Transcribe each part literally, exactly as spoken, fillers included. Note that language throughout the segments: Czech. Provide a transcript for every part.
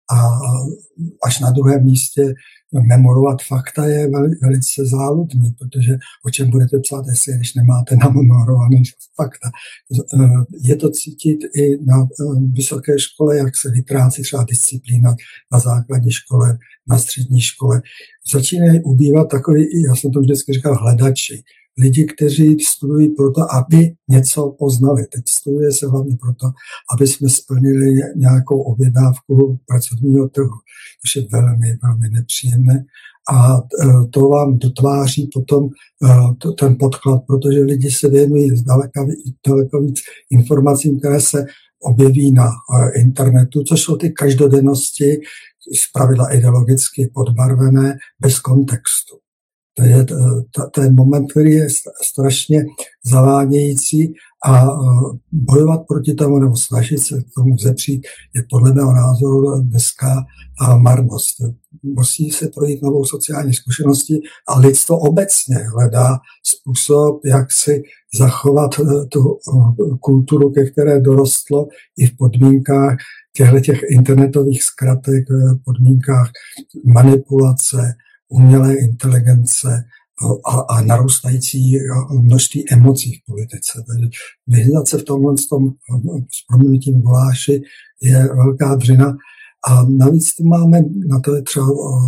a až na druhém místě memorovat fakta je velice záludný, protože o čem budete psát esej, když nemáte namemorované fakta. Je to cítit i na vysoké škole, jak se vytrácí třeba disciplína na základní škole, na střední škole. Začínají ubývat takový, já jsem to vždycky říkal, hledači. Lidi, kteří studují proto, aby něco poznali. Teď studuje se hlavně proto, aby jsme splnili nějakou objednávku pracovního trhu, což je velmi, velmi nepříjemné. A to vám dotváří potom ten podklad, protože lidi se věnují zdaleka, daleko víc informacím, které se objeví na internetu, což jsou ty každodennosti, zpravidla ideologicky podbarvené, bez kontextu. To je ten moment, který je strašně zavádějící a bojovat proti tomu nebo snažit se k tomu vzepřít je podle mého názoru dneska marnost. Musí se projít novou sociální zkušeností a lidstvo obecně hledá způsob, jak si zachovat tu kulturu, ke které dorostlo i v podmínkách těch internetových zkratek, podmínkách manipulace, umělé inteligence a, a narůstající množství emocí v politice. Takže vyhýbat se v tomhle tom s prominutím guláši je velká dřina. A navíc tu máme, na to je třeba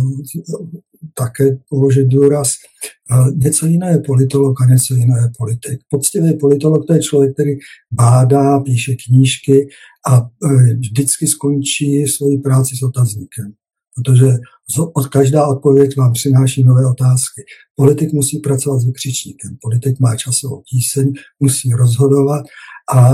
také položit důraz, něco jiného je politolog a něco jiného je politik. Poctivý politolog to je člověk, který bádá, píše knížky a vždycky skončí svoji práci s otazníkem. Protože od každá odpověď vám přináší nové otázky. Politik musí pracovat s vykřičníkem, politik má časovou tíseň, musí rozhodovat a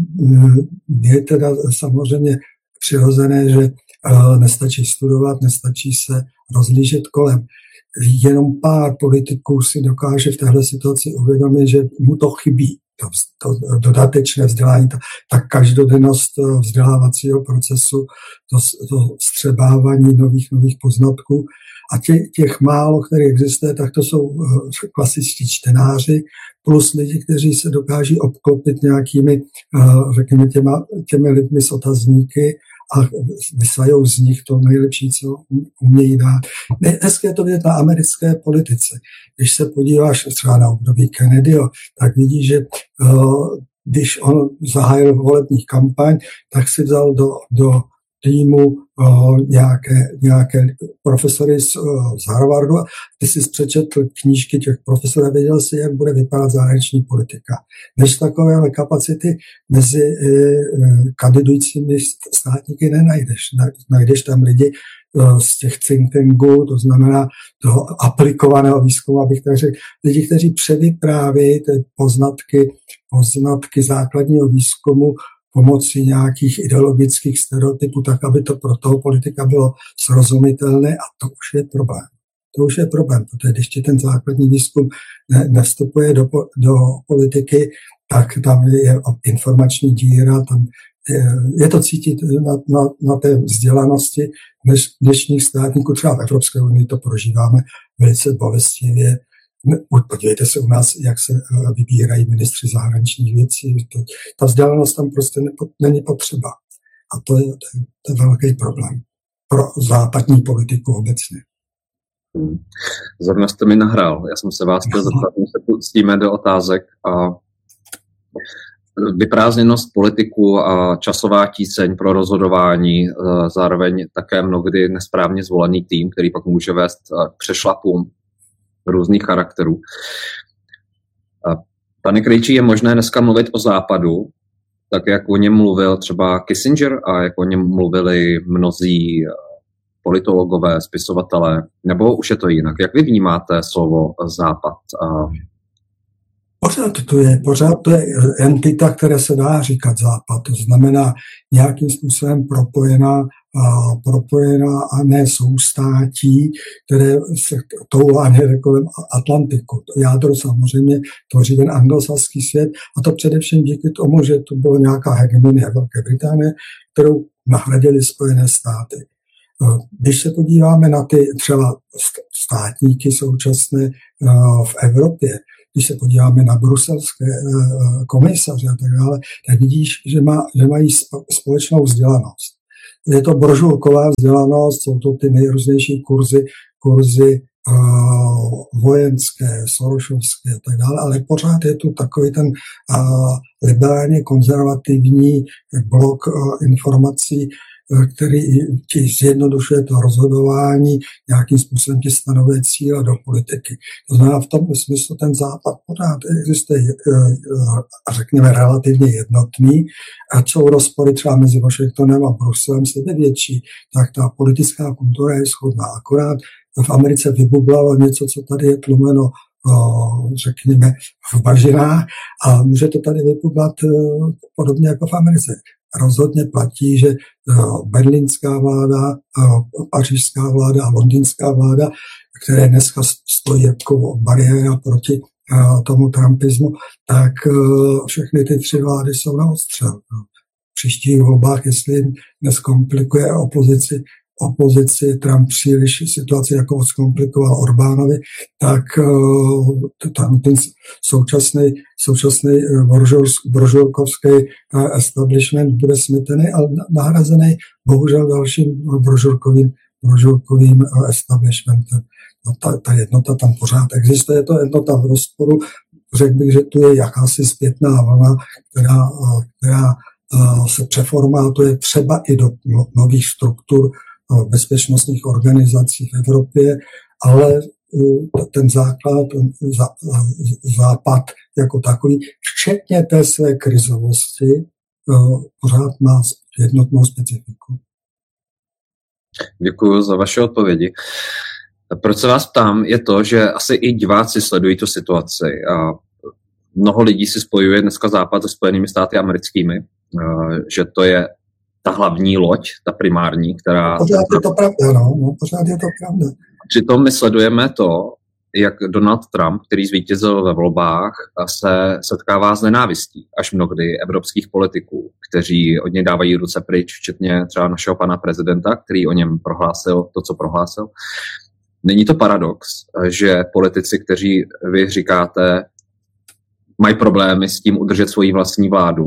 je teda samozřejmě přirozené, že nestačí studovat, nestačí se rozlížet kolem. Jenom pár politiků si dokáže v téhle situaci uvědomit, že mu to chybí. To, to dodatečné vzdělání, ta, ta každodennost vzdělávacího procesu, to, to střebávání nových, nových poznatků. A tě, těch málo, které existuje, tak to jsou klasičtí čtenáři, plus lidi, kteří se dokáží obklopit nějakými, řekněme, těma, těmi lidmi s otazníky a vysvajou z nich to nejlepší, co umějí dát. Dneska je to vidět na americké politice. Když se podíváš třeba na období Kennedyho, tak vidíš, že uh, když on zahájil volební kampaň, tak si vzal do, do týmu uh, nějaké, nějaké profesory z, uh, z Harvardu a ty jsi přečetl knížky těch profesorů a věděl si, jak bude vypadat zahraniční politika. Než takové kapacity mezi uh, kandidujícími státníky nenajdeš. Najdeš tam lidi uh, z těch think tanků, to znamená toho aplikovaného výzkumu, abych tak řekl, lidi, kteří předvyprávějí ty poznatky, poznatky základního výzkumu pomocí nějakých ideologických stereotypů, tak aby to pro toho politika bylo srozumitelné a to už je problém. To už je problém, protože když ti ten základní výzkum ne, nevstupuje do, do politiky, tak tam je informační díra, tam je, je to cítit na, na, na té vzdělanosti než dnešních státníků, třeba v Evropské unii to prožíváme velice bolestivě. Podívejte se u nás, jak se vybírají ministři zahraničních věcí. To, ta vzdělanost tam prostě nepo, není potřeba. A to je, to, je, to je velký problém pro západní politiku obecně. Hmm. Zrovna jste mi nahrál. Já jsem se vás chtěl zeptat, my se pustíme do otázek. A vyprázdněnost politiku a časová tíseň pro rozhodování, zároveň také mnohdy nesprávně zvolený tým, který pak může vést k přešlapům různých charakterů. Pane Krejčí, je možné dneska mluvit o Západu, tak jak o něm mluvil třeba Kissinger a jak o něm mluvili mnozí politologové, spisovatelé, nebo už je to jinak? Jak vy vnímáte slovo Západ? Pořád to je, pořád to je entita, která se dá říkat Západ. To znamená nějakým způsobem propojená, a propojená a ne soustátí, které se toulá kolem Atlantiku. To jádro samozřejmě tvoří ten anglosaský svět a to především díky tomu, že tu byla nějaká hegemonie Velké Británie, kterou nahradily Spojené státy. Když se podíváme na ty třeba státníky současné v Evropě, když se podíváme na bruselské komisaře a tak dále, tak vidíš, že, má, že mají společnou vzdělanost. je to brožurková vzdělanost, jsou to ty nejrůznější kurzy, kurzy uh, vojenské, sorošovské a tak dále, ale pořád je tu takový ten uh, liberálně konzervativní blok uh, informací, který ti zjednodušuje to rozhodování, nějakým způsobem ti stanovuje cíle do politiky. To znamená, v tom smyslu ten západ pořád existuje, řekněme, relativně jednotný. A jsou rozpory třeba mezi Washingtonem a Bruselem sebe větší, tak ta politická kultura je shodná. Akorát v Americe vybublalo něco, co tady je tlumeno, řekněme, v bažinách a může to tady vybublat podobně jako v Americe. Rozhodně platí, že berlínská vláda, pařížská vláda a londýnská vláda, které dneska stojí jako bariéra proti tomu trumpismu, tak všechny ty tři vlády jsou na ostřel. V příštích volbách, jestli jim neskomplikuje opozici, opozici Trump příliš situaci jako zkomplikoval Orbánovi, tak tam ten současný, současný brožurkovský establishment bude smetený a nahrazený bohužel dalším brožurkovým, brožurkovým establishmentem. No ta, ta jednota tam pořád existuje, je to jednota v rozporu. Řekl bych, že tu je jakási zpětná vlna, která, která se přeformátuje třeba i do nových struktur bezpečnostních organizací v Evropě, ale ten základ, ten západ jako takový, včetně té své krizovosti, pořád má jednotnou specifiku. Děkuji za vaše odpovědi. Proč se vás ptám, je to, že asi i diváci sledují tu situaci a mnoho lidí si spojuje dneska Západ se Spojenými státy americkými, že to je ta hlavní loď, ta primární, která... Pořád je to pravda, no, no pořád je to pravda. Přitom my sledujeme to, jak Donald Trump, který zvítězil ve volbách, se setkává s nenávistí až mnohdy evropských politiků, kteří od něj dávají ruce pryč, včetně třeba našeho pana prezidenta, který o něm prohlásil to, co prohlásil. Není to paradox, že politici, kteří vy říkáte, mají problémy s tím udržet svoji vlastní vládu,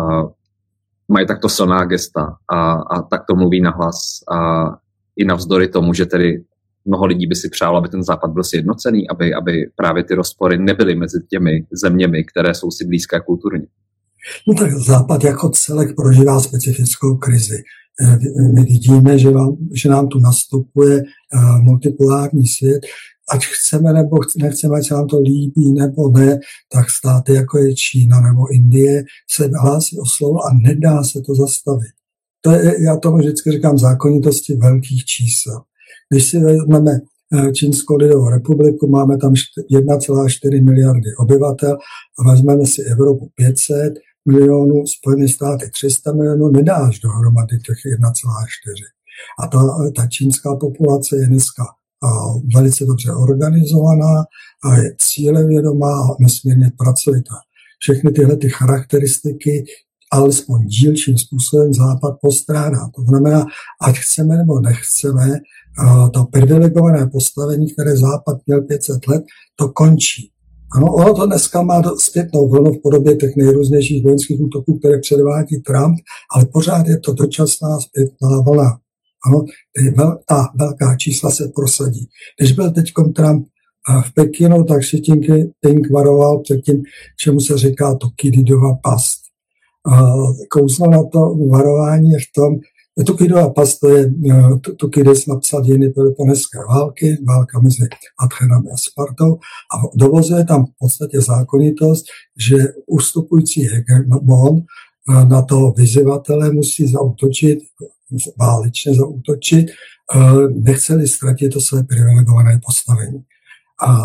mají takto silná gesta a, a takto mluví nahlas a i navzdory tomu, že tedy mnoho lidí by si přálo, aby ten Západ byl sjednocený, aby, aby právě ty rozpory nebyly mezi těmi zeměmi, které jsou si blízké kulturně. No tak Západ jako celek prožívá specifickou krizi. My vidíme, že, vám, že nám tu nastupuje multipolární svět. Ať chceme nebo nechceme, ať se nám to líbí nebo ne, tak státy jako je Čína nebo Indie se hlásí o slovo a nedá se to zastavit. To je, já tomu vždycky říkám, zákonitosti velkých čísel. Když si vezmeme Čínskou lidovou republiku, máme tam jedna celá čtyři miliardy obyvatel a vezmeme si Evropu pět set milionů, Spojené státy tři sta milionů, nedáš dohromady těch jedna celá čtyři. A ta, ta čínská populace je dneska velice dobře organizovaná a je cílevědomá a nesmírně pracovitá. Všechny tyhle ty charakteristiky alespoň dílčím způsobem Západ postrádá. To znamená, ať chceme nebo nechceme, to privilegované postavení, které Západ měl pět set let, to končí. Ano, ono to dneska má zpětnou vlnu v podobě těch nejrůznějších vojenských útoků, které předvádí Trump, ale pořád je to dočasná zpětná vlna. Ano, ta velká čísla se prosadí. Když byl teď Trump v Pekinu, tak Xi Jinping varoval před tím, čemu se říká Tukididova past. Kouzlo na to varování je v tom, Tukididova past to je Tukidis napsal dějiny peloponeské války, válka mezi Athénami a Spartou a dovozuje tam v podstatě zákonitost, že ustupující hegemon na toho vyzývatele musí zaútočit, válečně zaútočit, nechceli ztratit to své privilegované postavení. A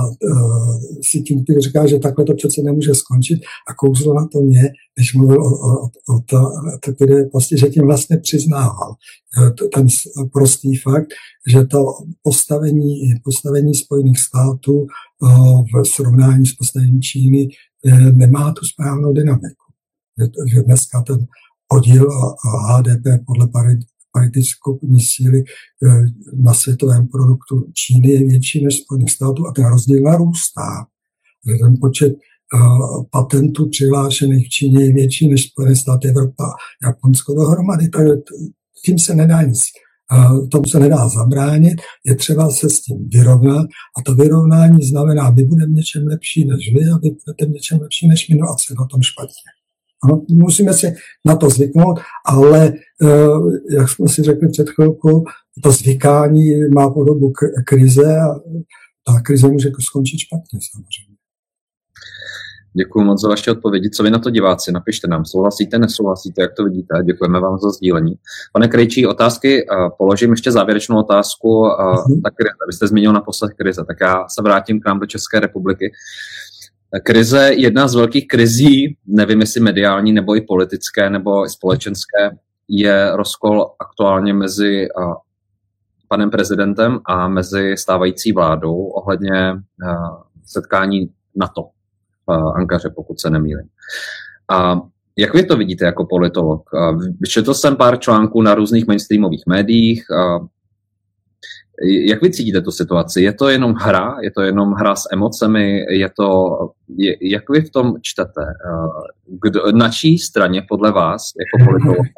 si tím ty říká, že takhle to přece nemůže skončit a kouzlo na tom je, když mluvil o, o, o to, to kde prostě, že tím vlastně přiznával ten prostý fakt, že to postavení, postavení Spojených států v srovnání s postavením Číny nemá tu správnou dynamiku. Že dneska ten podíl H D P podle paritní síly na světovém produktu Číny je větší než Spojených států a ten rozdíl narůstá. Ten počet patentů přihlášených v Číně je větší než Spojené státy, Evropa, Japonsko dohromady. To je, tím se nedá nic. Tomu se nedá zabránit, je třeba se s tím vyrovnat a to vyrovnání znamená, my budeme něčem lepší než vy a vy budete něčem lepší než my, no a co je na tom špatně. Ano, musíme si na to zvyknout, ale jak jsme si řekli před chvilkou, to zvykání má podobu krize a ta krize může skončit špatně samozřejmě. Děkuji moc za vaše odpovědi. Co vy na to diváci? Napište nám. Souhlasíte, nesouhlasíte, jak to vidíte? Děkujeme vám za sdílení. Pane Krejčí, otázky, položím ještě závěrečnou otázku. Mm-hmm. Ta krize, vy jste zmínil naposled krize, tak já se vrátím k nám do České republiky. Krize, jedna z velkých krizí, nevím jestli mediální, nebo i politické, nebo i společenské, je rozkol aktuálně mezi panem prezidentem a mezi stávající vládou ohledně setkání NATO. Ankaře, pokud se nemýlím. A jak vy to vidíte jako politolog? Četl jsem pár článků na různých mainstreamových médiích. Jak vy cítíte tu situaci? Je to jenom hra? Je to jenom hra s emocemi? Je to, je, jak vy v tom čtete? Kdo, na čí straně podle vás jako politologa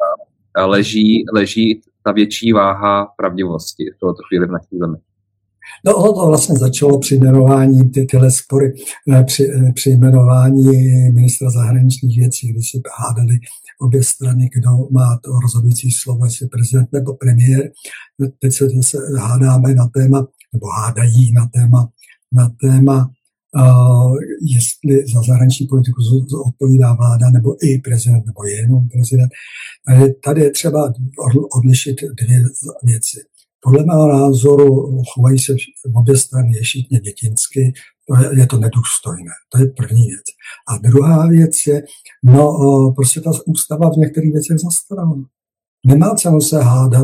leží, leží ta větší váha pravdivosti v této chvíli v naší zemi? No ono to vlastně začalo při jmenování, ty, tyhle spory, při, při jmenování ministra zahraničních věcí, kdy se hádali obě strany, kdo má to rozhodující slovo, jestli prezident nebo premiér. Teď se zase hádáme na téma, nebo hádají na téma, na téma uh, jestli za zahraniční politiku odpovídá vláda, nebo i prezident, nebo jenom prezident. Tady je třeba odlišit dvě věci. Podle mého názoru chovají se obě strany ješitně dětinsky, to je, je to nedůstojné, to je první věc. A druhá věc je, no prostě ta ústava v některých věcech zastarala. Nemá cenu se hádat,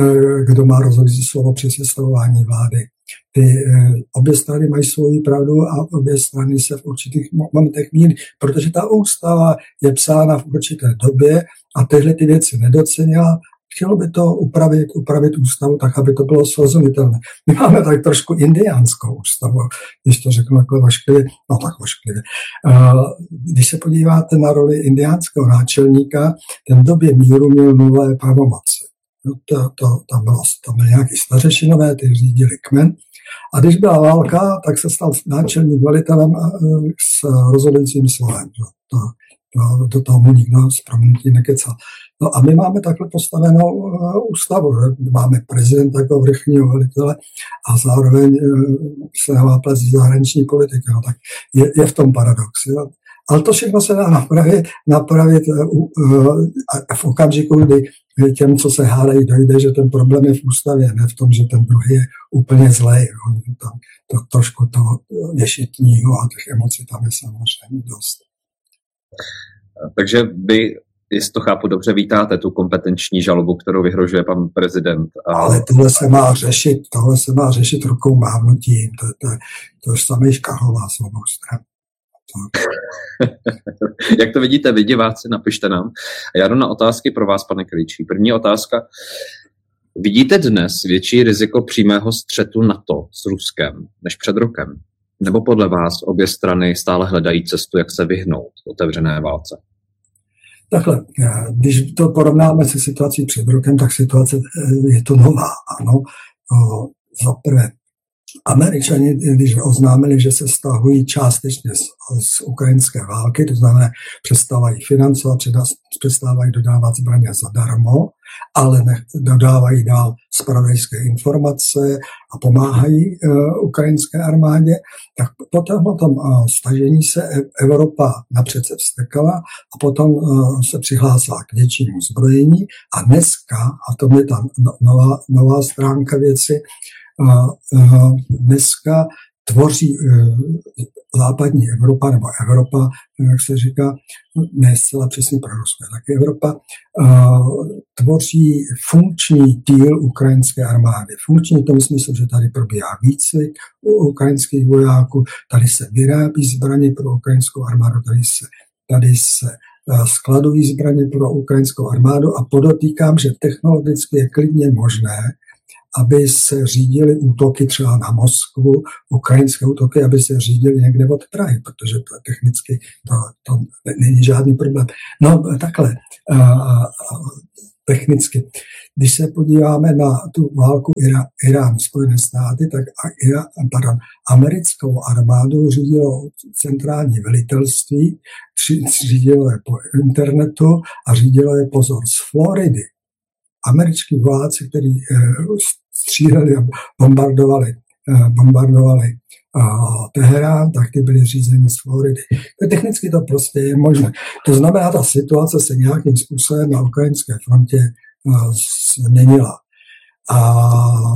kdo má rozhodující slovo při sestavování vlády. Ty obě strany mají svoji pravdu a obě strany se v určitých momentech mýlí, protože ta ústava je psána v určité době a tyhle ty věci nedocenila. Chtělo by to upravit, upravit ústavu tak, aby to bylo srozumitelné. My máme tak trošku indiánskou ústavu, když to řeknu takhle vošklivě, no tak vošklivě. Když se podíváte na roli indiánského náčelníka, ten v době míru měl nulé pravomoci. No to, to, tam, bylo, tam byly nějaký stařešinové, ty řídili kmen. A když byla válka, tak se stal náčelník velitelem s rozhodujícím slovem. To, to, do toho mu nikdo z prominutí nekecal. No a my máme takhle postavenou uh, ústavu, že máme prezidenta jako vrchního velitele a zároveň uh, se nemá plést zahraniční politiky. No, tak je, je v tom paradox. Jo. Ale to všechno se dá napravit, napravit uh, uh, v okamžiku, kdy těm, co se hádají, dojde, že ten problém je v ústavě, ne v tom, že ten druhý je úplně zlej. Jo. Tam to, trošku toho ješitního a těch emocí tam je samozřejmě dost. Takže vy, jestli to chápu dobře, vítáte tu kompetenční žalobu, kterou vyhrožuje pan prezident. A... Ale tohle se má řešit, tohle se má řešit rukou mávnutím. To, to, to je samý škahová s obou stran. Jak to vidíte vy, diváci, napište nám. A já jdu na otázky pro vás, pane Krejčí. První otázka. Vidíte dnes větší riziko přímého střetu NATO s Ruskem než před rokem? Nebo podle vás obě strany stále hledají cestu, jak se vyhnout otevřené válce? Takhle, když to porovnáme se situací před rokem, tak situace je to nová. Ano, za prvé, Američani, když oznámili, že se stahují částečně z, z ukrajinské války, to znamená, přestávají financovat, přestávají dodávat zbraně zadarmo, ale ne, dodávají dál zpravodajské informace a pomáhají uh, ukrajinské armádě, tak po tomto uh, stažení se Evropa napřed se vztekala a potom uh, se přihlásila k většímu zbrojení a dneska, a to je ta nová, nová stránka věci, uh, uh, dneska tvoří uh, západní Evropa, nebo Evropa, jak se říká, ne zcela přesně pro Rusko, taky Evropa, uh, tvoří funkční díl ukrajinské armády. Funkční v tom smyslu, že tady probíhá výcvik u ukrajinských vojáků, tady se vyrábí zbraně pro ukrajinskou armádu, tady se, tady se uh, skladují zbraně pro ukrajinskou armádu a podotýkám, že technologicky je klidně možné, aby se řídily útoky třeba na Moskvu, ukrajinské útoky, aby se řídily někde od Prahy, protože to technicky to, to není žádný problém. No takhle, technicky. Když se podíváme na tu válku Irán, Spojené státy, tak Irán, pardon, americkou armádu řídilo centrální velitelství, řídilo je po internetu a řídilo je, pozor, z Floridy. Američtí vojáci, kteří stříleli a bombardovali, bombardovali Teherán, tak ty byly řízeny z Floridy. Technicky to prostě je možné. To znamená, ta situace se nějakým způsobem na ukrajinské frontě změnila. A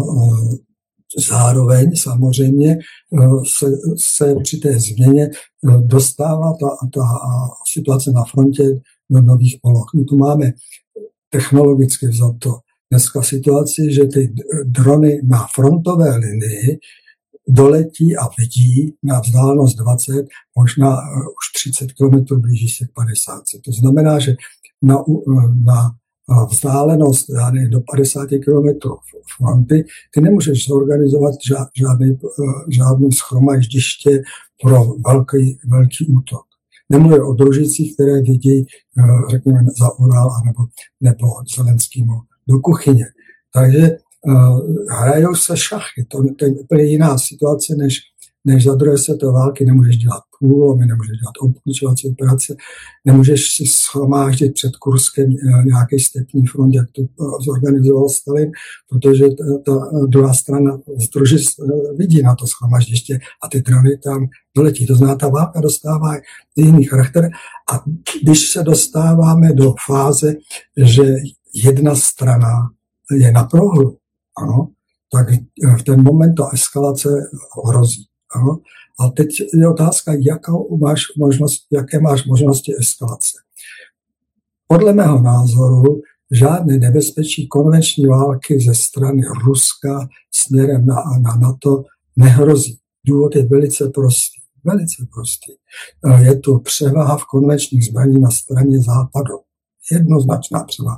zároveň samozřejmě se, se při té změně dostává ta, ta situace na frontě do nových poloh. My tu máme technologicky vzato dneska situaci, že ty drony na frontové linii doletí a vidí na vzdálenost dvacet, možná už třicet kilometrů, blíží se k padesát. To znamená, že na, na vzdálenost nevím, do padesát kilometrů fronty ty nemůžeš zorganizovat žádný, žádný shromaždiště pro velký, velký útok. Nemluvím o družicích, které vidí, řekněme, za Ural nebo, nebo Zelenskýmu do kuchyně. Takže uh, hrajou se šachy. To, to je úplně jiná situace, než, než za druhé světové války. Nemůžeš dělat průlomy, nemůžeš dělat obklíčovací operace, nemůžeš si shromáždit před Kurskem uh, nějaký stepní front, jak to uh, zorganizoval Stalin, protože ta, ta druhá strana z družic uh, vidí na to shromáždiště a ty drony tam doletí. To znamená, ta válka dostává jiný charakter a když se dostáváme do fáze, že jedna strana je na prohru, ano, tak v ten moment ta eskalace hrozí. Ano. A teď je otázka, jakou máš možnost, jaké máš možnosti eskalace. Podle mého názoru žádné nebezpečí konvenční války ze strany Ruska směrem na, na NATO nehrozí. Důvod je velice prostý. Velice prostý. Je to převaha v konvenčních zbraní na straně západu. Jednoznačná převaha.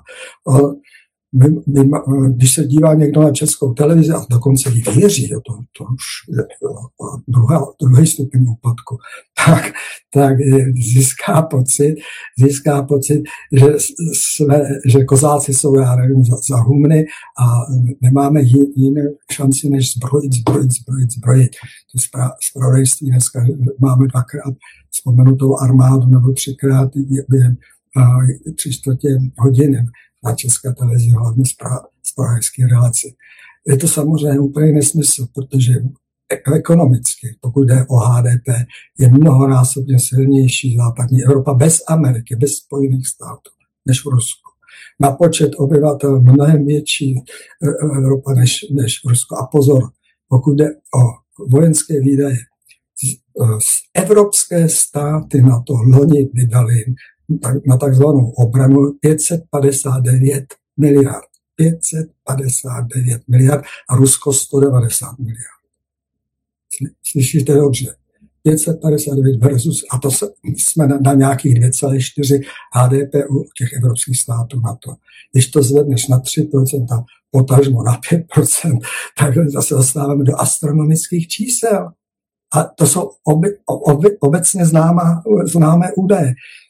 My, my, když se dívá někdo na Českou televizi a dokonce jí věří, to, to už je druhá, druhý stupeň úpadku, tak, tak získá pocit, získá pocit, že, jsme, že kozáci jsou, já nevím, za, za humny a nemáme jiné šanci, než zbrojit, zbrojit, zbrojit, zbrojit. To zpravodajství dneska máme dvakrát vzpomenutou armádu nebo třikrát během tři čtvrtě hodiny na České televizi, hlavně zpravodajské relaci. Je to samozřejmě úplně nesmysl, protože ekonomicky, pokud jde o H D P, je mnohonásobně silnější západní Evropa bez Ameriky, bez Spojených států, než v Rusku. Na počet obyvatel mnohem větší Evropa než, než Rusko. A pozor, pokud jde o vojenské výdaje, evropské státy na to loni vydali na takzvanou obranu pět set padesát devět miliard. pět set padesát devět miliard a Rusko sto devadesát miliard. Slyšíte dobře. pět set padesát devět versus, a to jsme na, na nějakých dvě celá čtyři H D P u těch evropských států na to. Když to zvedneš na tři procenta, potažmo na pět procent, tak zase dostáváme do astronomických čísel. A to jsou oby, oby, obecně známá, známé údaje.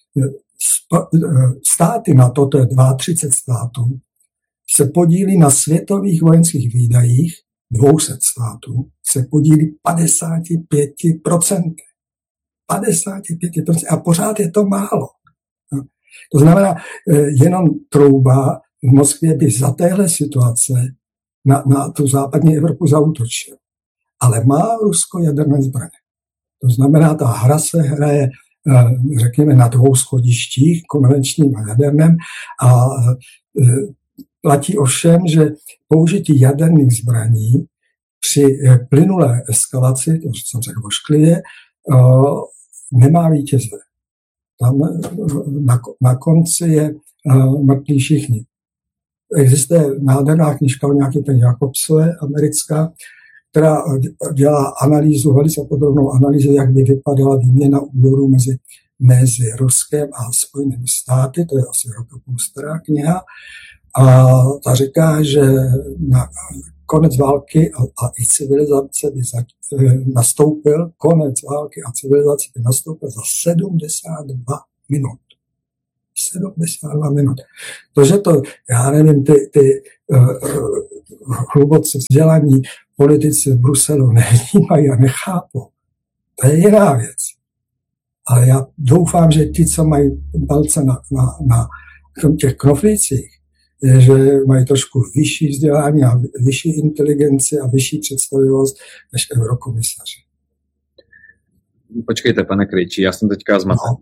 Státy na to, to je třicet dva států, se podílí na světových vojenských výdajích, dvě stě států, se podílí padesát pět procent. padesát pět procent. A pořád je to málo. To znamená, jenom trouba v Moskvě by za téhle situace na, na tu západní Evropu zaútočil. Ale má Rusko jaderné zbraně. To znamená, ta hra se hraje, řekněme, na dvou schodištích, konvenčním a jaderném, a platí ovšem, že použití jaderných zbraní při plynulé eskalaci, to jsem řekl ošklivě, nemá vítěze. Tam na, na konci je mrtví všichni. Existuje nádherná knižka o nějaké paní Jakobsové, americká, která dělá analýzu, velice podrobnou analýzu, jak by vypadala výměna úvěrů mezi, mezi Ruskem a Spojenými státy, to je asi rok a půl stará kniha, a ta říká, že na konec války a, a i civilizace by za, nastoupil, konec války a civilizace by nastoupil za sedmdesát dva minut. sedmdesát dva minut. To, že to, já nevím, ty, ty uh, hluboce vzdělaní politici v Bruselu nevnímají a nechápou, to je jiná věc. Ale já doufám, že ti, co mají palce na, na, na těch knoflících, je, že mají trošku vyšší vzdělání a vyšší inteligenci a vyšší představivost než eurokomisaři. Počkejte, pane Krejčí, já jsem teďka zmaten. No.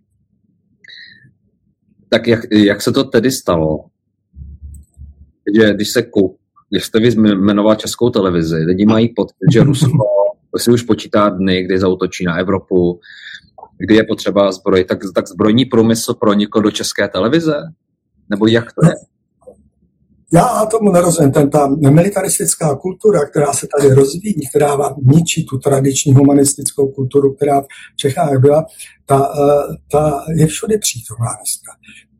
Tak jak, jak se to tedy stalo, že když se kou, když jste vyjmenoval Českou televizi, lidi mají pocit, že Rusko si už počítá dny, kdy zaútočí na Evropu, kdy je potřeba zbroj, tak, tak zbrojní průmysl pronikl do České televize? Nebo jak to je? Já tomu nerozumím. Ten, ta militaristická kultura, která se tady rozvíjí, která vám ničí tu tradiční humanistickou kulturu, která v Čechách byla, ta, ta je všude přítomná dneska.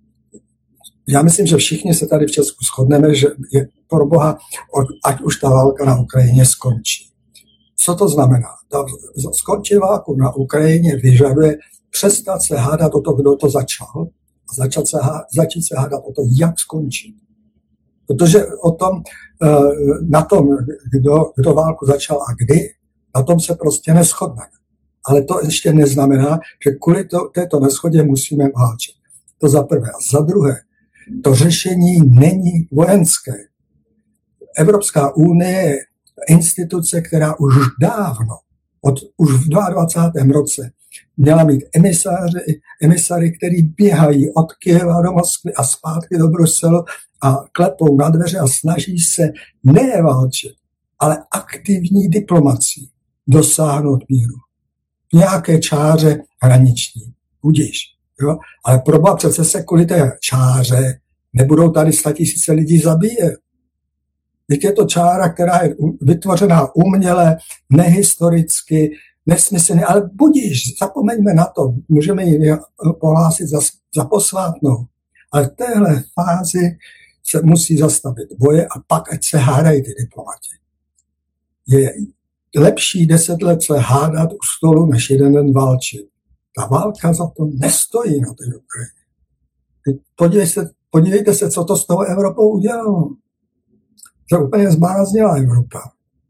Já myslím, že všichni se tady v Česku shodneme, že je pro Boha, ať už ta válka na Ukrajině skončí. Co to znamená? Ta skončí válku na Ukrajině vyžaduje přestat se hádat o to, kdo to začal, a začat se, začít se hádat o to, jak skončí. Protože o tom, na tom, kdo, kdo válku začal a kdy, na tom se prostě neshodneme. Ale to ještě neznamená, že kvůli to, této neschodě musíme válčit. To za prvé. A za druhé, to řešení není vojenské. Evropská unie je instituce, která už dávno, od, už v dvacátém druhém roce, měla mít emisáři, emisary, který běhají od Kyjeva do Moskvy a zpátky do Bruselu a klepou na dveře a snaží se ne válčit, ale aktivní diplomací dosáhnout míru. V nějaké čáře hraniční. Budíš. Jo? Ale proboha přece se kvůli té čáře nebudou tady statisíce lidí zabíjet. Teď je to čára, která je vytvořená uměle, nehistoricky, nesmyslně, ale budíš, zapomeňme na to, můžeme ji pohlásit za, za posvátnou. Ale v téhle fázi se musí zastavit boje a pak ať se hádají ty diplomati. Je lepší deset let se hádat u stolu, než jeden den válčit. Ta válka za to nestojí na té Ukrajině. Podívejte se, podívejte se, co to s tou Evropou udělalo. To úplně zbláznila Evropa.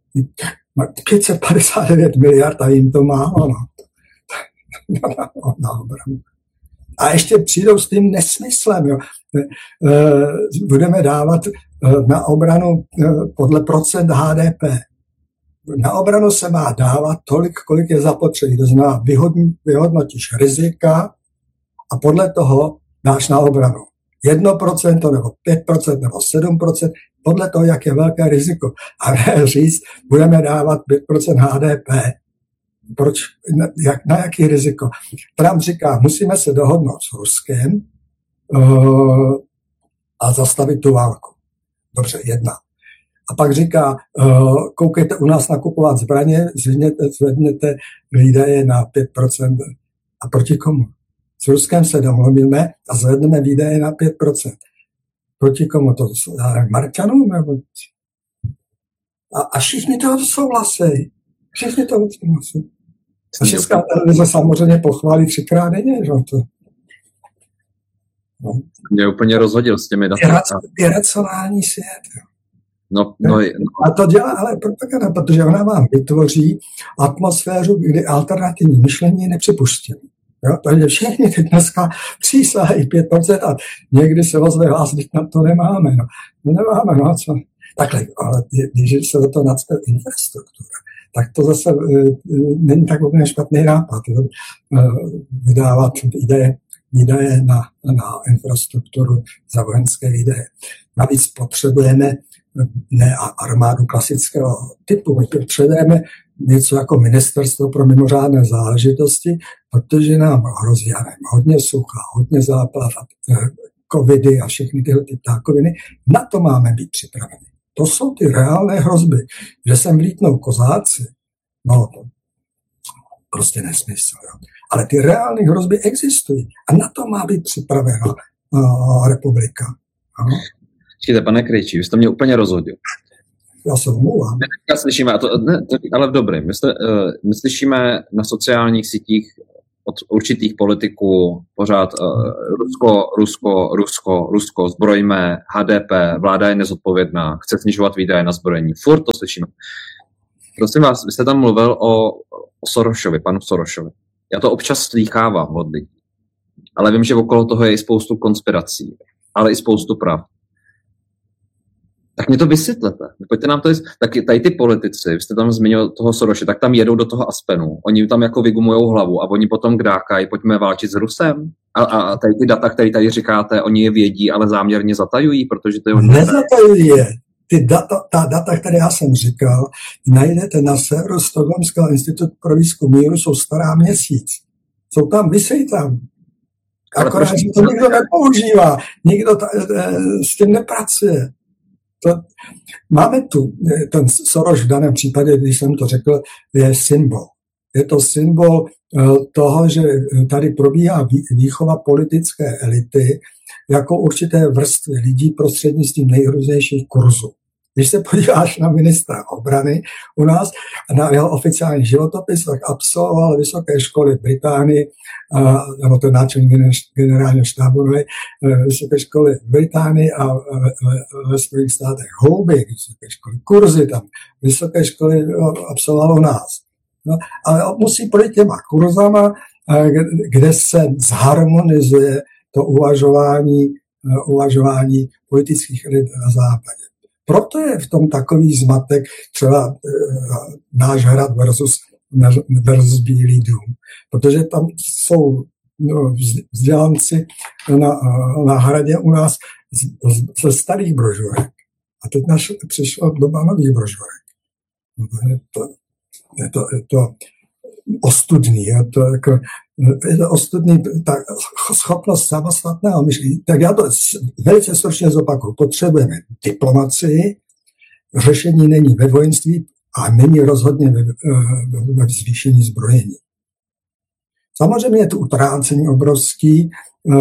pět set padesát devět miliard a jim to málo. No. na obranu. A ještě přijdou s tím nesmyslem. Jo. Budeme dávat na obranu podle procent H D P. Na obranu se má dávat tolik, kolik je zapotřebí. To znamená, vyhodnotíš rizika a podle toho dáš na obranu. jedno procento nebo pět procent nebo sedm procent, podle toho, jak je velké riziko. A ne říct, budeme dávat pět procent H D P. Proč? Jak, na jaký riziko? Trump říká, musíme se dohodnout s Ruskem uh, a zastavit tu válku. Dobře, jedna. A pak říká, uh, koukejte u nás nakupovat zbraně, zvedněte, zvedněte výdaje na pět procent. A proti komu? S Ruskem se domluvíme a zvedneme výdaje na pět procent. Proti komu to jsou? Marťanům? A, a všichni toho souhlasí. Všichni toho souhlasí. A Česká televize samozřejmě pochválí třikrát denně. Že to? No. Mě úplně rozhodil s těmi daty. Je racionální svět. No, no, no. A to dělá ale propaganda, protože ona vám vytvoří atmosféru, kdy alternativní myšlení je nepřipuštěné. Jo, takže všichni teď dneska přísahají pět procent a někdy se ozve vás, když na to nemáme. No, no nemáme, no co. Takhle, ale když se do toho nacpe infrastruktura, tak to zase uh, není tak úplně špatný nápad. Jo? Uh, vydávat výdaje, výdaje na, na infrastrukturu za vojenské výdaje. Navíc potřebujeme ne armádu klasického typu, my potřebujeme něco jako ministerstvo pro mimořádné záležitosti, protože nám hrozí hodně sucha, hodně záplav, covidy a všechny tyhle ty ptákoviny. Na to máme být připraveni. To jsou ty reálné hrozby. Že sem vlítnou kozáci, no to prostě nesmysl. Jo. Ale ty reálné hrozby existují a na to má být připravena uh, republika. Ano? Číte, pane Krejčí, vy jste mě úplně rozhodil. Já se omlouvám. My slyšíme, a to, ne, to, ale v dobrém, my, jste, uh, my slyšíme na sociálních sítích od určitých politiků pořád uh, Rusko, Rusko, Rusko, Rusko, zbrojíme, H D P, vláda je nezodpovědná, chce snižovat výdaje na zbrojení. Furt to slyšíme. Prosím vás, vy jste tam mluvil o, o Sorošovi, panu Sorošovi. Já to občas slýchávám od lidí. Ale vím, že okolo toho je i spoustu konspirací, ale i spoustu pravd. Tak mě to vysvětlete. Pojďte nám to, tak tady ty politici, vy jste tam zmínil toho Soroše, tak tam jedou do toho Aspenu. Oni tam jako vygumujou hlavu a oni potom kdákají, pojďme válčit s Rusem. A, a tady ty data, které tady říkáte, oni je vědí, ale záměrně zatajují, protože to je... Nezatajují je. Ty data, ta data, které já jsem říkal, najdete na serveru Stockholmského institutu pro výzkum míru, jsou stará měsíc. Jsou tam, vysejí tam. Akorát, že to nikdo nepoužívá, nikdo ta, s tím nepracuje. To, máme tu, ten Soros v daném případě, když jsem to řekl, je symbol. Je to symbol toho, že tady probíhá výchova politické elity jako určité vrstvy lidí prostřednictvím nejrůznějších kurzů. Když se podíváš na ministra obrany u nás, na jeho oficiální životopis, tak absolvoval vysoké školy v Británii, nebo to náčelník generálního štábu, vysoké školy v Británii a ve Spojených státech houby, vysoké školy, kurzy tam, vysoké školy absolvoval u nás. No, ale musí projít těma kurzama, kde se zharmonizuje to uvažování, uvažování politických elit na západě. Proto je v tom takový zmatek třeba e, náš hrad versus, versus Bílý dům. Protože tam jsou no, vzdělanci na, na hradě u nás ze starých brožurek. A teď naš, přišla doba nových brožurek. No, je to, je to, je to ostudný. Je to, jako, je to ostudný, ta schopnost samostatného myšlení. Tak já to velice stručně zopakuju. Potřebujeme diplomacii, řešení není ve vojenství a není rozhodně ve, ve zvýšení zbrojení. Samozřejmě je to utrácení obrovský,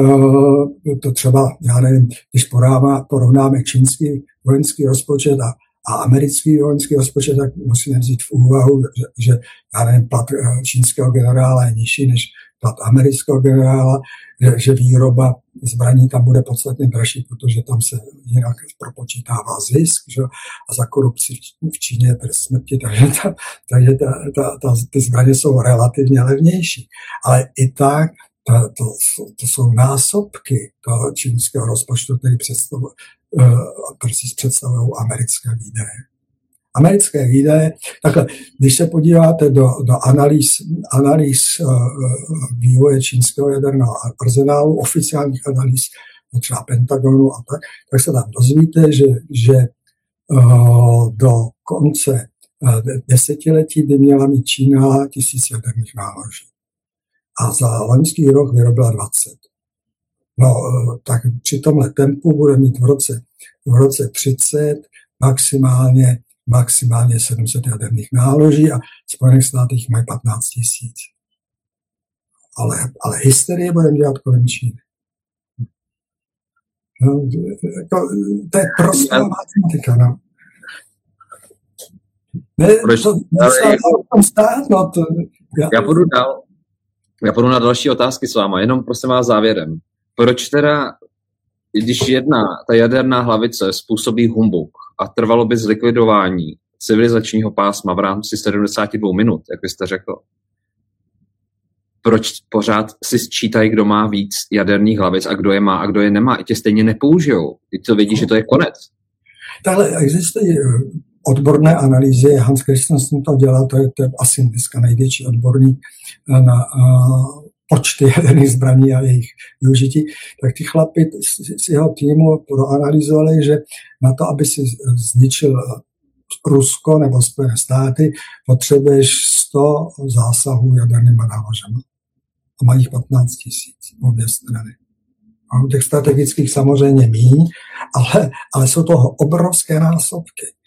to třeba, já nevím, když porovnáme čínský vojenský rozpočet a a americký vojenský rozpočet, tak musíme vzít v úvahu, že, že já nevím, plat čínského generála je nižší než plat amerického generála, že, že výroba zbraní tam bude podstatně dražší, protože tam se jinak propočítává zisk, že? A za korupci v Číně je trest smrti, takže, ta, takže ta, ta, ta, ty zbraně jsou relativně levnější. Ale i tak to, to, to jsou násobky toho čínského rozpočtu, který představuje představují americké výdaje. Americké výdaje, takhle, když se podíváte do, do analýz, analýz uh, vývoje čínského jaderného arzenálu, oficiálních analýz třeba Pentagonu a tak, tak se tam dozvíte, že, že uh, do konce uh, desetiletí by měla mít Čína tisíc jaderných náloží. A za loňský rok vyrobila dvacet. No, tak při tomhle tempu bude mít v roce, v roce třicet maximálně, maximálně sedm set jaderných náloží a v Spojených státech mají patnáct tisíc. Ale, ale hysterie budeme dělat kolem Číny. No, jako, to je prostá matematika, no. Ne, to, to stát, no, to, já, já půjdu dál. Já půjdu na další otázky s váma, jenom prosím vás závěrem. Proč teda, když jedna, ta jaderná hlavice způsobí humbuk a trvalo by zlikvidování civilizačního pásma v rámci sedmdesát dva minut, jak vy jste řekl, proč pořád si sčítají, kdo má víc jaderných hlavic a kdo je má a kdo je nemá? I tě stejně nepoužijou. Teď to vědí, že to je konec. Takhle existují odborné analýzy. Hans Christensen to dělá, to je, to je asi dneska největší odborník na, na počty jaderných zbraní a jejich využití, tak ty chlapi z jeho týmu proanalyzovali, že na to, aby si zničil Rusko nebo Spojené státy, potřebuješ sto zásahů jadernýma náložema. A mají jich patnáct tisíc obě strany. A těch strategických samozřejmě míň, ale, ale jsou toho obrovské násobky.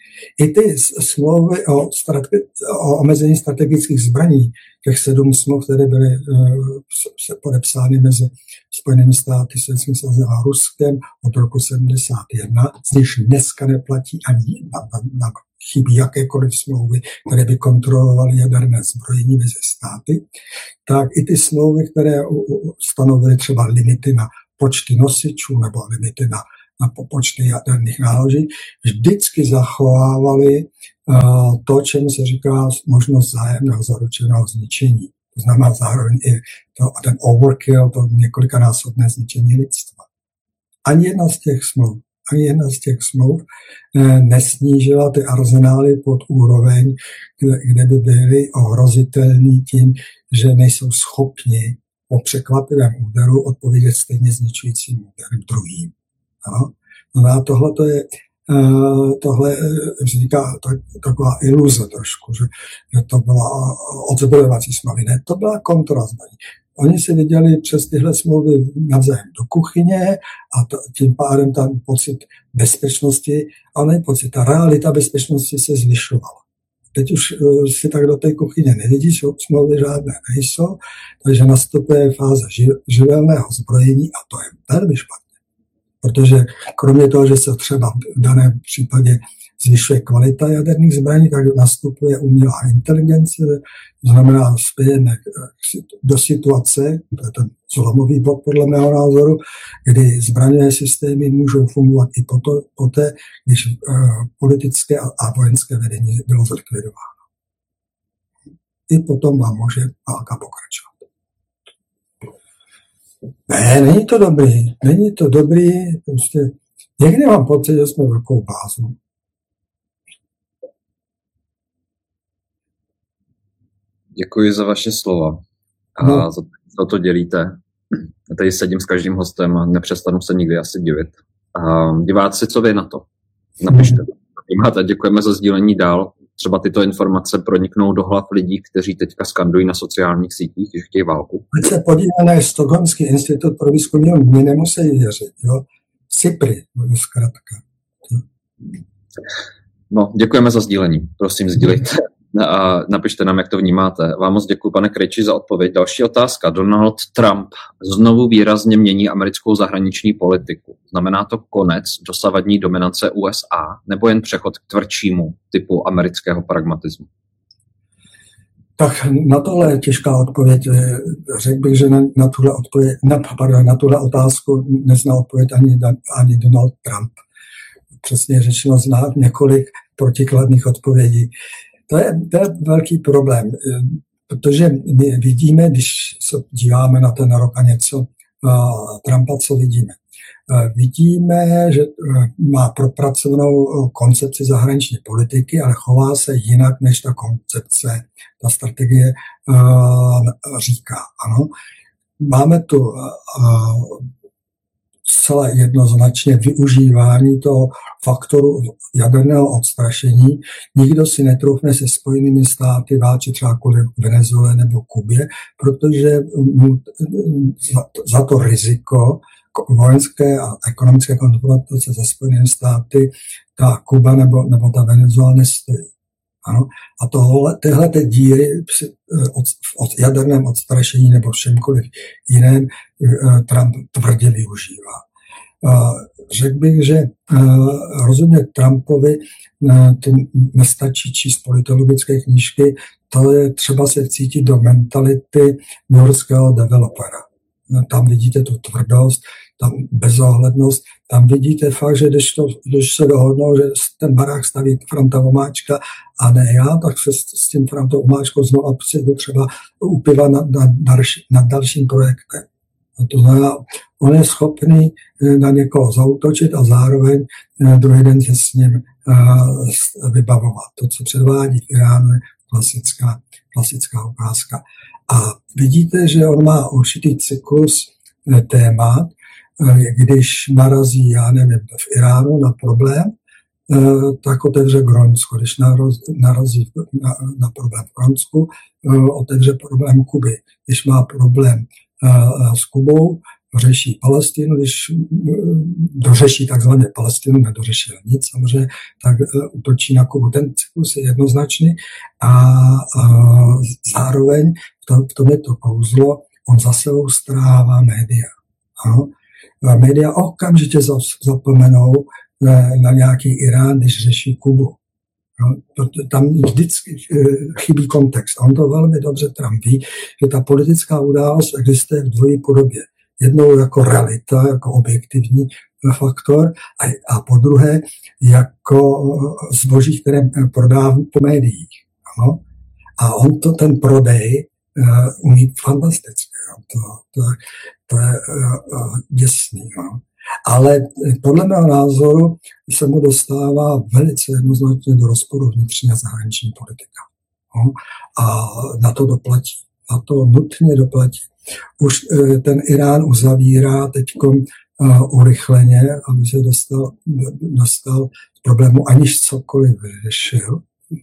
I ty smlouvy o, strate- o omezení strategických zbraní, těch sedm smluv, které byly uh, podepsány mezi Spojenými státy, Sovětským svazem a Ruskem od roku sedmdesát jedna, z nichž dneska neplatí ani jedna, na, chybí jakékoliv smlouvy, které by kontrolovaly jaderné zbrojení mezi státy, tak i ty smlouvy, které stanovily třeba limity na počty nosičů nebo limity na, na počty jaderných náloží, vždycky zachovávaly uh, to, čemu se říká možnost vzájemného zaručeného zničení. To znamená zároveň i to, ten overkill, to několikanásobné zničení lidstva. Ani jedna z těch smluv, ani jedna z těch smluv eh, nesnížila ty arzenály pod úroveň, kde, kde by byly ohrozitelní tím, že nejsou schopni po překvapivém úderu odpovědět stejně zničujícím úderem druhým. Ano? No a tohle to je tohle vzniká tak, taková iluze trošku, že, že to byla odzbrojovací smlouvy. Ne, to byla kontrozbraní. Oni si viděli přes tyhle smlouvy navzájem do kuchyně a to, tím pádem tam pocit bezpečnosti, ale ne pocit, ta realita bezpečnosti se zvyšovala. Teď už si tak do té kuchyně nevidíš, smlouvy žádné nejsou, takže nastupuje fáze živelného zbrojení a to je velmi špatné. Protože kromě toho, že se třeba v daném případě zvyšuje kvalita jaderných zbraní, tak nastupuje umělá inteligence, to znamená spějeme do situace, to je ten zlomový bod podle mého názoru, kdy zbraňové systémy můžou fungovat i poto, poté, když uh, politické a, a vojenské vedení bylo zlikvidováno. I potom vám může válka pokračovat. Ne, není to dobrý, není to dobrý, prostě někdy mám pocit, že jsme v rukou bázů. Děkuji za vaše slova a no. za, za to dělíte. Já tady sedím s každým hostem a nepřestanu se nikdy asi divit. A diváci, co vy na to? Napište. Hmm. Děkujeme za sdílení dál. Třeba tyto informace proniknou do hlav lidí, kteří teďka skandují na sociálních sítích, že chtějí válku. Když se podíváme na Stockholmský institut pro výzkum, mě nemusí věřit. Jo? SIPRI, zkrátka. No, děkujeme za sdílení. Prosím, sdílejte. A napište nám, jak to vnímáte. Vám moc děkuji, pane Krejči, za odpověď. Další otázka. Donald Trump znovu výrazně mění americkou zahraniční politiku. Znamená to konec dosavadní dominance U S A nebo jen přechod k tvrdšímu typu amerického pragmatismu? Tak na tohle je těžká odpověď. Řekl bych, že na, na, tuhle, odpověď, na, pardon, na tuhle otázku nezná odpověď ani, ani Donald Trump. Přesně řečeno, zná několik protikladných odpovědí. To je, to je velký problém, protože my vidíme, když se díváme na ten rok a něco uh, Trumpa, co vidíme. Uh, vidíme, že uh, má propracovanou koncepci zahraniční politiky, ale chová se jinak, než ta koncepce, ta strategie uh, říká. Ano. Máme tu uh, zcela jednoznačně využívání toho faktoru jaderného odstrašení. Nikdo si netroufne se Spojenými státy válčit třeba kvůli Venezuele nebo Kubě, protože za, za to riziko vojenské a ekonomické konfrontace se Spojenými státy ta Kuba nebo, nebo ta Venezuela nestojí. Ano? A tohle, tyhle ty díry od, od jaderném odstrašení nebo všemkoliv jiném Trump tvrdě využívá. Řekl bych, že rozumět Trumpovi to nestačí číst politologické knížky, to je třeba se cítit do mentality newyorského developera. Tam vidíte tu tvrdost, tam bezohlednost, tam vidíte fakt, že když, to, když se dohodnou, že ten barák staví Franta Vomáčka a ne já, tak se s tím Frantou Vomáčkou znovu přijdu třeba u piva nad, nad, další, nad dalším projektem. A to znamená, on je schopný na někoho zaútočit a zároveň druhý den se s ním vybavovat. To, co předvádí v Iránu, je klasická, klasická ukázka. A vidíte, že on má určitý cyklus témat, když narazí, já nevím, v Iránu na problém, tak otevře Grónsko. Když narazí na, na problém v Grónsku, otevře problém Kuby. Když má problém s Kubou, řeší Palestinu, když dořeší takzvaně Palestinu, nedořešil nic samozřejmě, tak útočí na Kubu. Ten cyklus je jednoznačný a, a zároveň v tom, v tom je to kouzlo, on za sebou strává média. Ano? A média okamžitě zapomenou na, na nějaký Irán, když řeší Kubu. No, tam vždycky chybí kontext. A on to velmi dobře Trump ví, že ta politická událost existuje v dvojí podobě. Jednou jako realita, jako objektivní faktor a, a po druhé jako zboží, které prodá po médiích. No? A on to, ten prodej uh, umí fantasticky. No? To, to, to je uh, děsný. No? Ale podle mého názoru se mu dostává velice jednoznačně do rozporu vnitřní a zahraniční politika. No? A na to doplatí. Na to nutně doplatí. Už ten Irán uzavírá teď uh, urychleně, aby se dostal, dostal z problému, aniž cokoliv vyřešil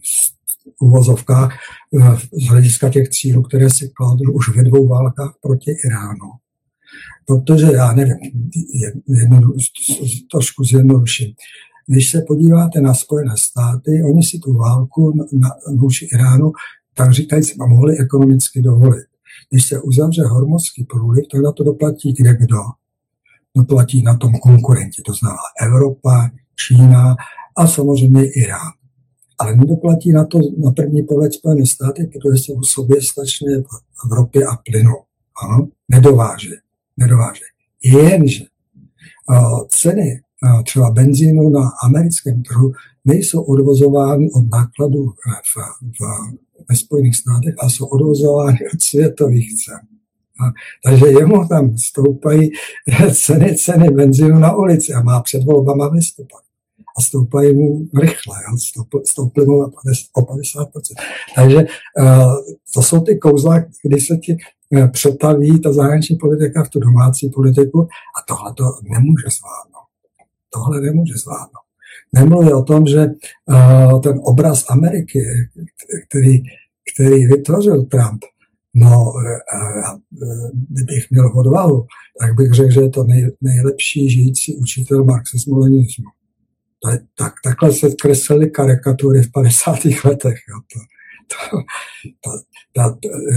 v uvozovkách uh, z hlediska těch cílů, které si kladl už ve dvou válkách proti Iránu. Protože já nevím, jedno, trošku zjednoduším. Když se podíváte na Spojené státy, oni si tu válku na, vůči Iránu, tak říkajíc, mohli ekonomicky dovolit. Když se uzavře Hormuzský průliv, tak na to doplatí kde kdo. Doplatí na tom konkurenti, to znamená Evropa, Čína a samozřejmě Irán. Ale nedoplatí na to na první pohled Spojené státy, protože jsou soběstačné v ropě a plynu. Ano? Nedováže. Nedováže. Jenže uh, ceny uh, třeba benzínu na americkém trhu nejsou odvozovány od nákladů v, v, ve Spojených státech a jsou odvozovány od světových cen. A, takže jemu tam stoupají ceny, ceny benzínu na ulici a má před volbama v listopadu. A stoupají mu rychle, stouply mu o padesát procent. Takže uh, to jsou ty kouzla, kdy se ti uh, přetaví ta zahraniční politika v tu domácí politiku a tohle to nemůže zvládnout. Tohle nemůže zvládnout. Nemluví o tom, že uh, ten obraz Ameriky, který, který vytvořil Trump, no, uh, kdybych měl odvahu, tak bych řekl, že je to nej, nejlepší žijící učitel marxismu-leninismu. To je, tak, takhle se kreslily karikatury v padesátých letech. Jo. To, to, to, ta,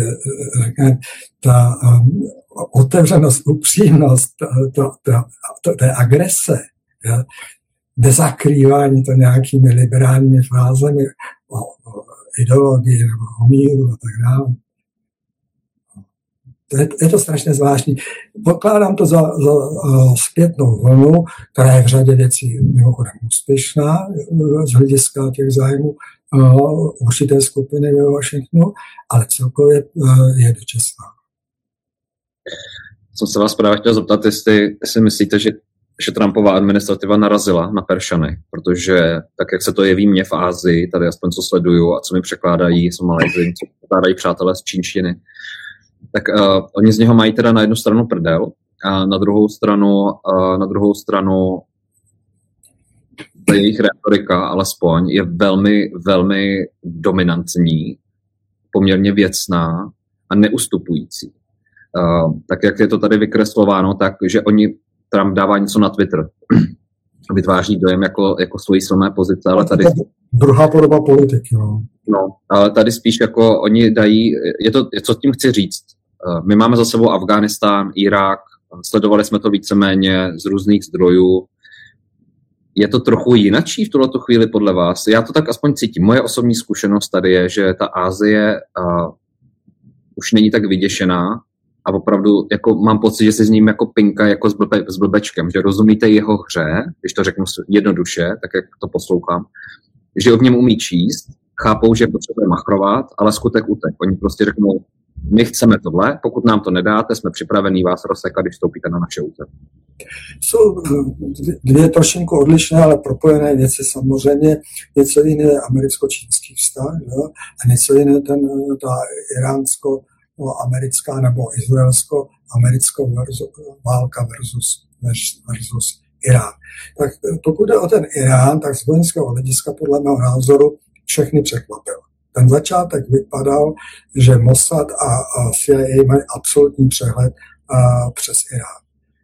ta, ta um, otevřenost, upřímnost, to, to, to, té agrese, jo, nezakrývání to nějakými liberálními frázemi o, o ideologii nebo o míru a tak dále. To je, je to strašně zvláštní. Pokládám to za, za uh, zpětnou vlnu, která je v řadě věcí mimochodem úspěšná z hlediska těch zájmů uh, určité skupiny ve Washingtonu, ale celkově uh, je dočasná. Jsem se vás právě chtěl zeptat, jestli si myslíte, že, že Trumpova administrativa narazila na Peršany, protože tak, jak se to jeví mě v Ázii, tady aspoň co sleduju a co mi překládají Somálci, co překládají přátelé z čínštiny, tak uh, oni z něho mají teda na jednu stranu prdel a na druhou stranu, uh, na druhou stranu ta jejich retorika alespoň je velmi, velmi dominantní, poměrně věcná a neustupující. Uh, tak jak je to tady vykreslováno, tak že oni, Trump dává něco na Twitter, vytváří dojem jako, jako svojí silné pozice, ale tady... Druhá podoba politiky, no. No, ale tady spíš jako oni dají, je to, co tím chci říct. My máme za sebou Afghánistán, Irák, sledovali jsme to víceméně z různých zdrojů. Je to trochu jinačí v tuhleto chvíli podle vás? Já to tak aspoň cítím. Moje osobní zkušenost tady je, že ta Asie uh, už není tak vyděšená a opravdu jako mám pocit, že si s ním jako pinka jako s, blbe, s blbečkem, že rozumíte jeho hře, když to řeknu jednoduše, tak jak to poslouchám, že v něm umí číst, chápou, že potřebuje machrovat, ale skutek utek. Oni prostě řeknou, my chceme tohle, pokud nám to nedáte, jsme připravení vás rozsekat, když vstoupíte na naše území. Jsou dvě trošinku odlišné, ale propojené věci samozřejmě. Něco jiné je americko-čínský vztah, jo? A něco jiné ten, ta iránsko-americká nebo izraelsko-americká versus, válka versus, versus Irán. Tak pokud jde o ten Irán, tak z vojenského hlediska podle mého názoru všechny překvapil. Ten začátek vypadal, že Mossad a C I A mají absolutní přehled a, přes Irán.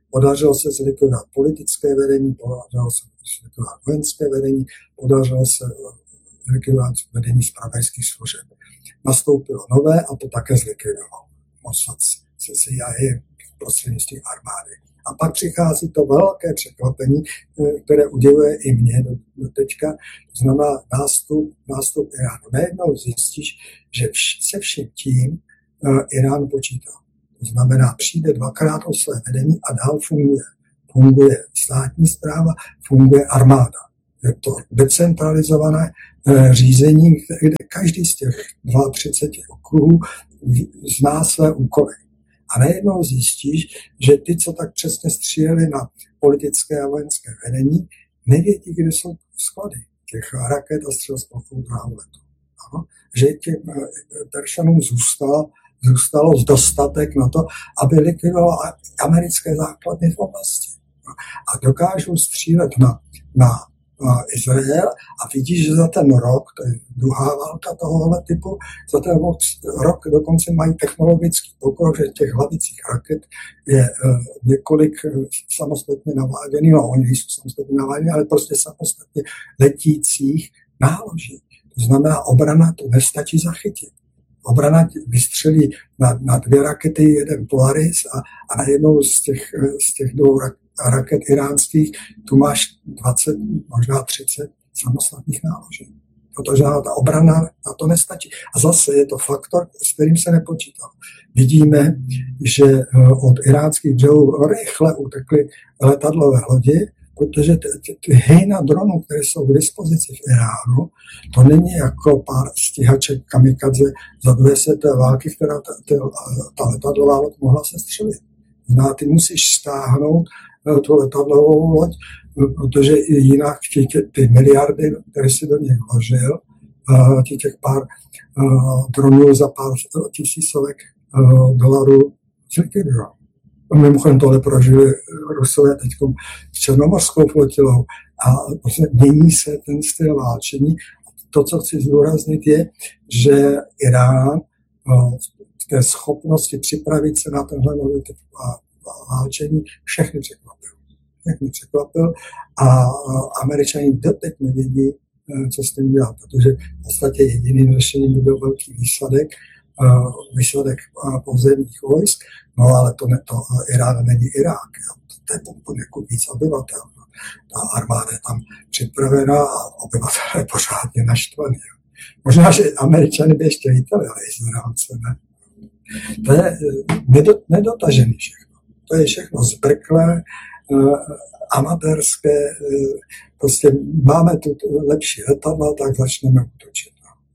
Podařilo se zlikvidovat politické vedení, podařilo se zlikvidovat vojenské vedení, podařilo se zlikvidovat vedení zpravodajských služeb. Nastoupilo nové a to také zlikvidovalo Mossad se C I A prostřednictvím armády. A pak přichází to velké překvapení, které uděluje i mě do, do teďka, to znamená nástup, nástup Iránu. Najednou zjistíš, že vš, se vším tím uh, Irán počítá. To znamená, přijde dvakrát o své vedení a dál funguje. Funguje státní správa, funguje armáda. Je to decentralizované uh, řízení, kde každý z těch třicet dva okruhů zná své úkoly. A najednou zjistíš, že ty, co tak přesně stříleli na politické a vojenské vedení, nevědí, kde jsou sklady těch raket a střelskoků druhého letu. Ano? Že těm Peršanům zůstalo, zůstalo dostatek na to, aby likvidovalo americké základny v oblasti. A dokážou střílet na, na Izrael a vidíš, že za ten rok, to je druhá válka tohohle typu, za ten rok dokonce mají technologický pokrok, že těch hlavicích raket je uh, několik uh, samostatně naváděných, no oni jsou samostatně naváděný, ale prostě samostatně letících náloží. To znamená, obrana to nestačí zachytit. Obrana vystřelí na, na dvě rakety, jeden Polaris a, a na jednou z těch, z těch dvou rak, raket iránských tu máš dvacet, možná třicet samostatných náloží. Protože ta obrana na to nestačí. A zase je to faktor, s kterým se nepočítal. Vidíme, že od iránských břehů rychle utekly letadlové lodi, protože ty, ty, ty hejna dronů, které jsou k dispozici v Iránu, to není jako pár stíhaček kamikadze za druhé světové války, která ta, ta, ta letadlová loď mohla se střelit. No, ty musíš stáhnout tu letadlovou loď, protože jinak ty, ty miliardy, které si do nich vložil, těch, těch pár dronů za pár tisícovek dolarů zlikvidoval. Mimochodem tohle prožili Rusové teď s černomořskou flotilou a prostě mění se ten styl válčení. To, co chci zdůraznit, je, že Irán v té schopnosti připravit se na tenhle nový typ válčení všechny překvapil. Všechny překvapil a Američani doteď nevědí, co s tím dělat, protože v podstatě jediným řešením by byl velký výsledek, výsledek pozemních vojsk, no ale to, ne, to Irán není Irák, jo. To je poněkud víc obyvatel. No. Ta armáda je tam připravená a obyvatel je pořádně naštvaný. Jo. Možná, že Američany by ještě lítali, ale Izraelce ne. To je nedotažený všechno. To je všechno zbrklé, amatérské, prostě máme tu lepší letadla, tak začneme útočit.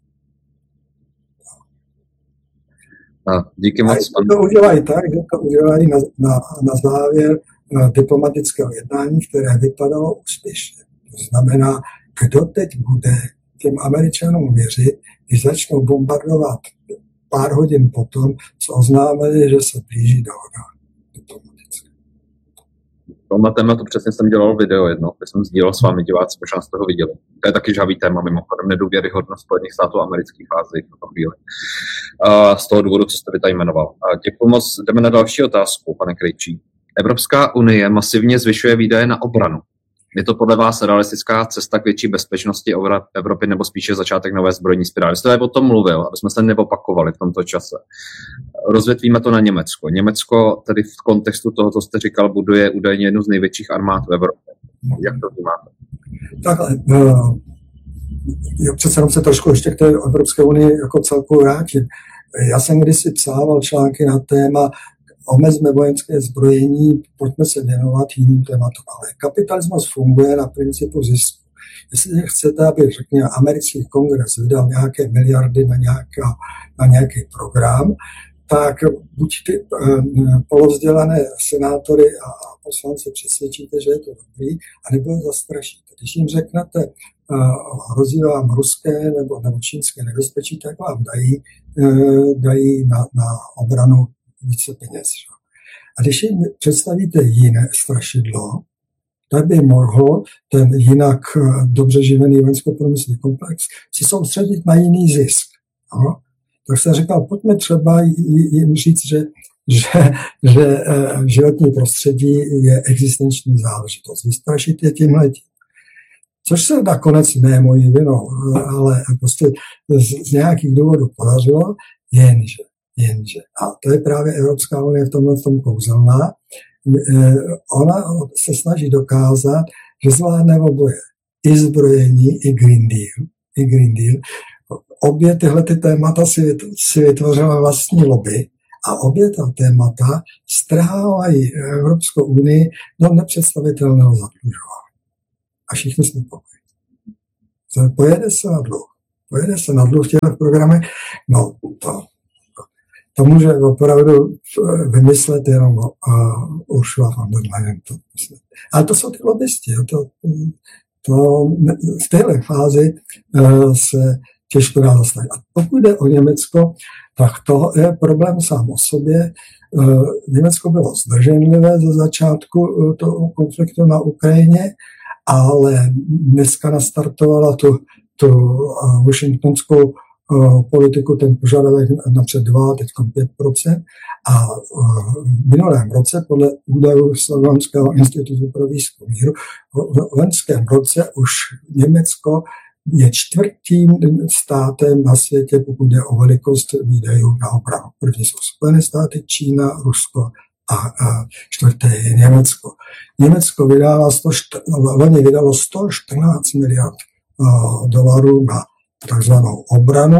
A díky moc. A to udělají tak, že to udělají na, na, na závěr na diplomatického jednání, které vypadalo úspěšně. To znamená, kdo teď bude těm Američanům věřit, když začnou bombardovat pár hodin potom, co oznámili, že se blíží dohoda diplomatické. Tohle tématu přesně jsem dělal video jedno, kde jsem sdílel s vámi, diváci možná jste ho viděli. To je taky žhavý téma, mimochodem nedůvěryhodnost Spojených států amerických fází v tom chvíli. Uh, z toho důvodu, co jste vy tady jmenoval. Uh, děkuji moc. Jdeme na další otázku, pane Krejčí. Evropská unie masivně zvyšuje výdaje na obranu. Je to podle vás realistická cesta k větší bezpečnosti Evropy nebo spíše začátek nové zbrojní spirály? Jste o tom mluvil, aby jsme se neopakovali v tomto čase. Rozvětvíme to na Německo. Německo tedy v kontextu toho, co jste říkal, buduje údajně jednu z největších armád v Evropě. Jak to vnímáte? Takhle. Uh, přece jenom se trošku ještě k té Evropské unii jako celku vrátím. Já jsem kdysi psával články na téma omezme vojenské zbrojení, pojďme se věnovat jiným tématům. Ale kapitalismus funguje na principu zisku. Jestli chcete, aby, řekněme, americký kongres vydal nějaké miliardy na, nějaká, na nějaký program, tak buď ty eh, polovzdělané senátory a poslance přesvědčíte, že je to dobrý, anebo je zastrašíte. Když jim řeknete, eh, hrozí vám ruské nebo, nebo čínské nebezpečí, tak vám dají, eh, dají na, na obranu více peněz. A když jim představíte jiné strašidlo, tak by mohl ten jinak dobře živený vojensko-průmyslový komplex si soustředit na jiný zisk. No? Tak jsem říkal, pojďme třeba jim říct, že že, že životní prostředí je existenční záležitost. Vystrašit je tímhletím. Což se nakonec ne mojí vinou, ale prostě z, z nějakých důvodů podařilo, jenže, jenže. A to je právě Evropská unie v tomhle tom kouzelná. Ona se snaží dokázat, že zvládne oboje. I zbrojení, i Green Deal. I Green Deal. Obě tyhle ty témata si, si vytvořila vlastní lobby a obě ta témata strhávají Evropskou unii do nepředstavitelného zadlužování. A všichni jsme pokojení. Pojede se na dluh. Pojede se na dluh v těchto programech. No, to, to může opravdu vymyslet jenom uh, Ursula von der Leyen. To Ale to jsou ty lobbysti. To, to, v téhle fázi uh, se těžko dá zastavit. A pokud jde o Německo, tak to je problém sám o sobě. Uh, Německo bylo zdrženlivé ze začátku uh, toho konfliktu na Ukrajině, ale dneska nastartovala tu, tu uh, washingtonskou uh, politiku, ten požadavek napřed dva, teď pět procent. A uh, v minulém roce, podle údajů Slovenského institutu pro výzkum míru, v loňském roce už Německo je čtvrtým státem na světě, pokud jde o velikost výdajů na obranu. První jsou Spojené státy, Čína, Rusko a, a čtvrté je Německo. Německo vydalo sto, loni vydalo sto čtrnáct miliard uh, dolarů na takzvanou obranu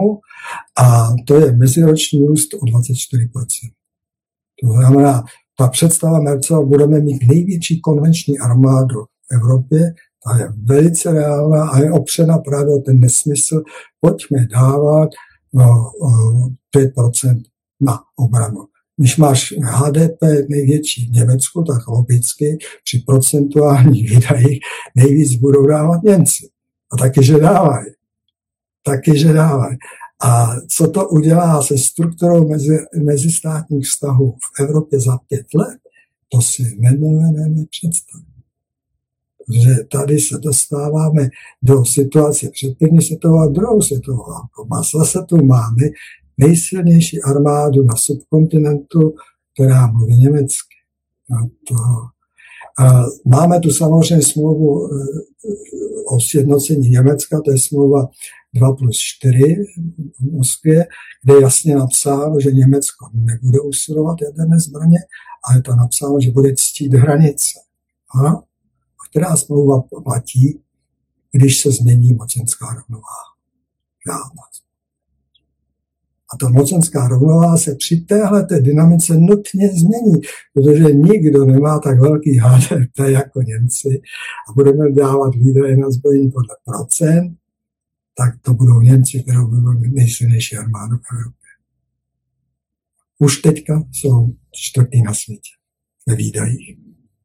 a to je meziroční růst o dvacet čtyři procent. To znamená, ta představa Mercela, budeme mít největší konvenční armádu v Evropě, ta je velice reálná a je opřena právě o ten nesmysl, pojďme dávat no, pět procent na obranu. Když máš H D P největší v Německu, tak logicky při procentuálních výdajích nejvíc budou dávat Němci. A taky, že dávají. Taky, že dávají. A co to udělá se strukturou mezi, mezistátních vztahů v Evropě za pět let, to si nedovedeme představit. Protože tady se dostáváme do situace před první světovou a druhou světovou válkou. A zase tu máme nejsilnější armádu na subkontinentu, která mluví německy. A to, a máme tu samozřejmě smlouvu o sjednocení Německa, to je smlouva dva plus čtyři v Moskvě, kde je jasně napsáno, že Německo nebude usilovat jaderné zbraně, ale je to napsáno, že bude ctít hranice. A která smlouva platí, když se změní mocenská rovnováha. Žádná. A ta mocenská rovnováha se při téhleté dynamice nutně změní, protože nikdo nemá tak velký H D P jako Němci a budeme dávat výdaje na zbrojení podle procent, tak to budou Němci, kterou budou mít nejsilnější armádu v Evropě. Už teďka jsou čtvrtý na světě ve výdajích.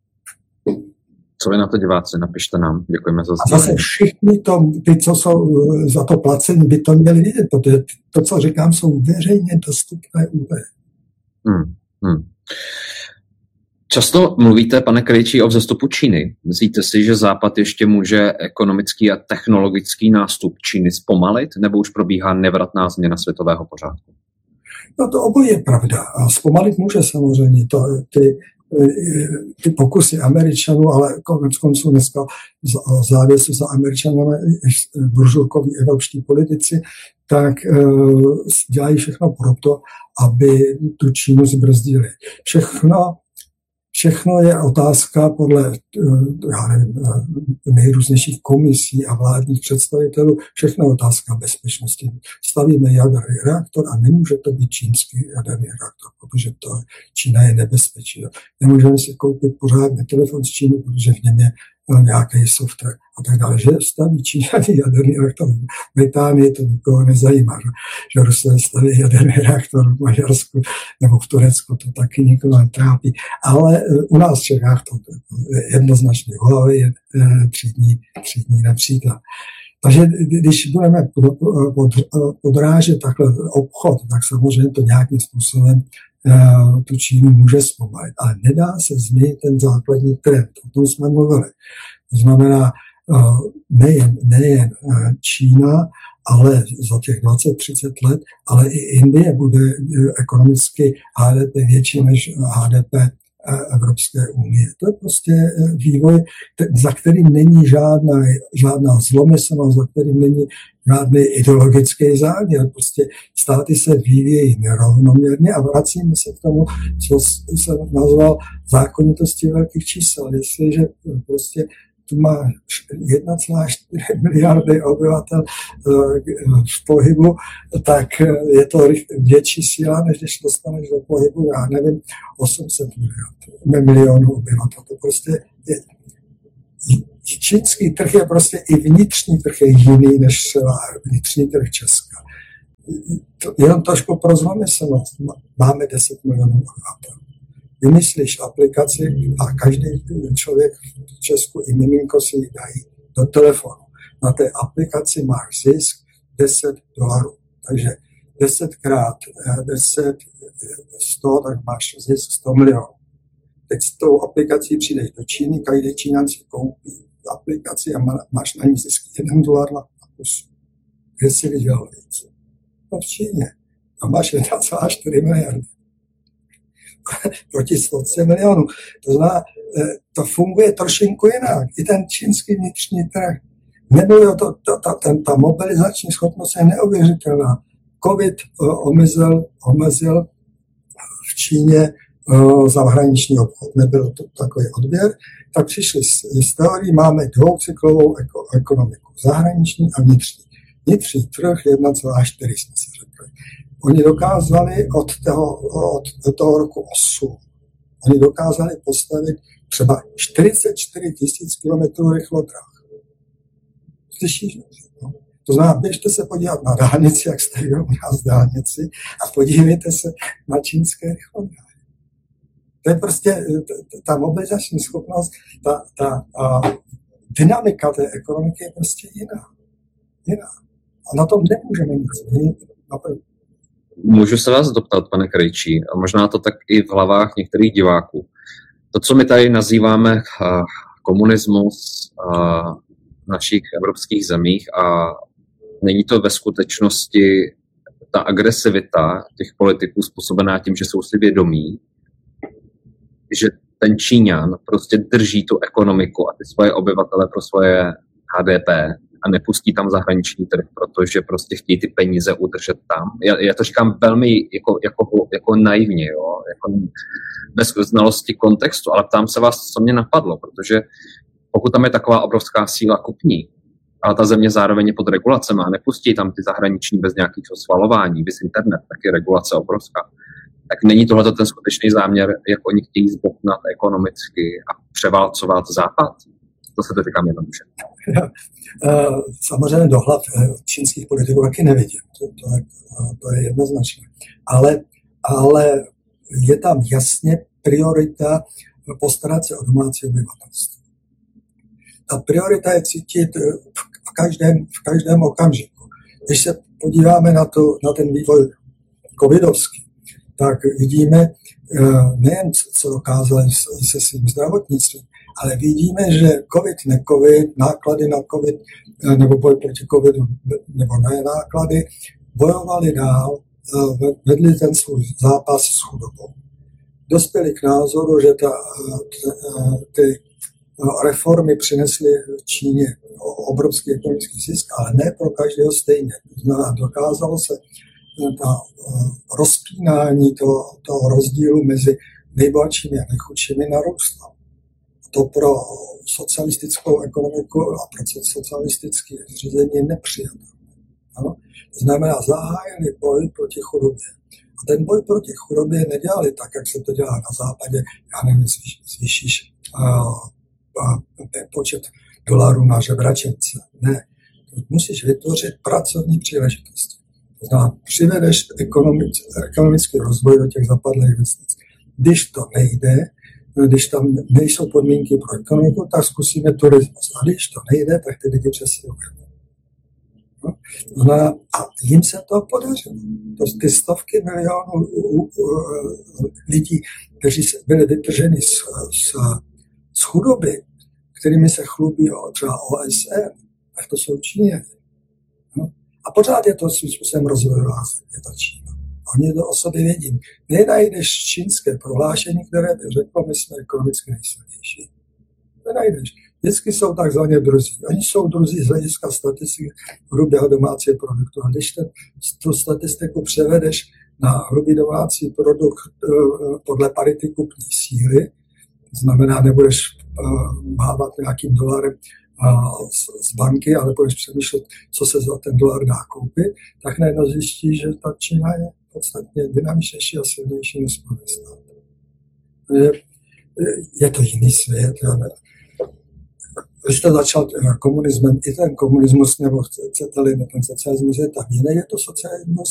Co vy na to diváci, napište nám. Děkujeme za sdílení. A zase všichni to, ty, co jsou za to placení, by to měli vidět, protože to, co říkám, jsou veřejně dostupné údaje. Hmm, hmm. Často mluvíte, pane Krejčí, o vzestupu Číny. Myslíte si, že Západ ještě může ekonomický a technologický nástup Číny zpomalit, nebo už probíhá nevratná změna světového pořádku? No to oboje je pravda. A zpomalit může samozřejmě. To, ty, ty pokusy Američanů, ale konec konců dneska závěsu za Američanů buržurkoví evropští politici, tak uh, dělají všechno proto, aby tu Čínu zbrzdili. Všechno Všechno je otázka podle já nevím, nejrůznějších komisí a vládních představitelů, všechno je otázka bezpečnosti. Stavíme jaderný reaktor a nemůže to být čínský jaderný reaktor, protože to Čína je nebezpečí. Nemůžeme si koupit pořádný telefon z Číny, protože v něm je nějaký software a tak dále. Že staví Číňaný jaderný reaktor v Británii, to nikoho nezajímá. Že, že Rusové staví jaderný reaktor v Maďarsku nebo v Turecku, to taky nikoho netrápí. Ale u nás v Čechách to jednoznačně Huawei je třídní, třídní nepřítel. Takže když budeme podrážet takhle obchod, tak samozřejmě to nějakým způsobem tu Čínu může zpomalit. Ale nedá se změnit ten základní trend. O tom jsme mluvili. To znamená nejen, nejen Čína, ale za těch dvacet třicet let, ale i Indie bude ekonomicky H D P větší než H D P Evropské unie. To je prostě vývoj, za kterým není žádná, žádná zlomyslnost, za kterým není žádný ideologický záměr. Prostě státy se vyvíjejí nerovnoměrně a vracíme se k tomu, co jsem nazval zákonitosti velkých čísel. Jestliže prostě tu má jedna celá čtyři miliardy obyvatel v pohybu, tak je to větší síla, než když dostaneš do pohybu, já nevím, osm set milionů obyvatel. To prostě je, čínský trh je prostě i vnitřní trh je jiný než vnitřní trh Česka. To, jenom trošku pro zlomyslnost. Máme deset milionů obyvatel. Vymyslíš aplikaci a každý člověk v Česku i miminko si ji dají do telefonu. Na té aplikaci máš zisk deset dolarů. Takže deset krát deset, sto, tak máš zisk sto milionů. Teď s tou aplikací přijdeš do Číny, každý Číňan si koupí aplikaci a máš na ní zisk jeden dolar na kus. Kde si viděl víc? No v Číně. A máš jedna celá čtyři miliardy. Proti sto milionů. To znamená, to funguje trošinku jinak. I ten čínský vnitřní trh. Nebylo to, to, ta, ten, ta mobilizační schopnost je neuvěřitelná. Covid omezil, omezil v Číně uh, zahraniční obchod. Nebyl to takový odběr. Tak přišli s, s teorií, máme dvoukyklovou eko, ekonomiku. Zahraniční a vnitřní. Vnitřní trh jedna celá čtyři jsme si řekli. Oni dokázali od toho, od toho roku osm, oni dokázali postavit třeba čtyřicet čtyři tisíc kilometrů rychlodráh. Slyšíš? No? To znamená, běžte se podívat na dálnici, jak jste u nás dálnici a podívejte se na čínské rychlodráhy. To je prostě ta mobilizační schopnost, ta, ta a, dynamika té ekonomiky je prostě jiná. jiná. A na tom nemůžeme nic změnit. Můžu se vás doptat, pane Krejčí, a možná to tak i v hlavách některých diváků. To, co my tady nazýváme komunismus v našich evropských zemích, a není to ve skutečnosti ta agresivita těch politiků způsobená tím, že jsou si vědomí, že ten Číňan prostě drží tu ekonomiku a ty svoje obyvatele pro svoje H D P a nepustí tam zahraniční trh, protože prostě chtějí ty peníze udržet tam. Já, já to říkám velmi jako, jako, jako naivně, jo? Jako bez znalosti kontextu, ale ptám se vás, co mě napadlo, protože pokud tam je taková obrovská síla kupní, ale ta země zároveň je pod regulacemi a nepustí tam ty zahraniční bez nějakého svalování, bez internet, tak je regulace obrovská. Tak není tohle ten skutečný záměr, jak oni chtějí zbobtnat ekonomicky a převálcovat Západ? To se to říkám jednoduše. Samozřejmě do hlav čínských politiků taky nevidím. To, to, to je jednoznačné. Ale, ale je tam jasně priorita postarat se o domácí obyvatelstvo. Ta priorita je cítit v každém, v každém okamžiku. Když se podíváme na, to, na ten vývoj covidovský, tak vidíme nejen, co dokázali se svým zdravotnictvím, ale vidíme, že covid, ne covid, náklady na covid, nebo boj proti covidu, nebo ne náklady, bojovali dál, vedli ten svůj zápas s chudobou. Dospěli k názoru, že ta, ty reformy přinesly v Číně obrovský ekonomický zisk, ale ne pro každého stejně. To znamená, dokázalo se ta rozpínání toho, toho rozdílu mezi nejbohatšími a nejchudšími narůstalo. To pro socialistickou ekonomiku a pro socialistické zřízení je nepřijatelné. To znamená, zahájili boj proti chudobě. A ten boj proti chudobě nedělali tak, jak se to dělá na západě. Já nevím, zvýšíš počet dolarů na žebračence. Ne. Musíš vytvořit pracovní příležitosti. To znamená, přivedeš ekonomický, ekonomický rozvoj do těch zapadlých vesnic. Když to nejde, když tam nejsou podmínky pro ekonomiku, tak zkusíme turismus. A když to nejde, tak ty lidi přestěhujeme. No, a jim se to podařilo. To, ty stovky milionů lidí, kteří byli vytrženi z, z, z chudoby, kterými se chlubí třeba O S N, tak to jsou Číňané. No, A pořád je to svým způsobem rozvojová země, ta Čína. Oni to o sobě vědí. Nenajdeš čínské prohlášení, které by řeklo, my jsme ekonomicky nejsilnější. Nenajdeš. Vždycky jsou takzvaně druzí. Oni jsou druzí z hlediska statistiky hrubého domácího produktu. A když ten, tu statistiku převedeš na hrubý domácí produkt podle parity kupní síly, znamená, nebudeš mávat nějakým dolarem z banky, ale budeš přemýšlet, co se za ten dolar dá koupit, tak najednou zjistíš, že ta Čína je podstatně dynamičnější a silnější než Spojené státy. Je to jiný svět. Když to začal komunismem, i ten komunismus, nebo chcete-li, ten socialismus je tam jiný, je to socialismus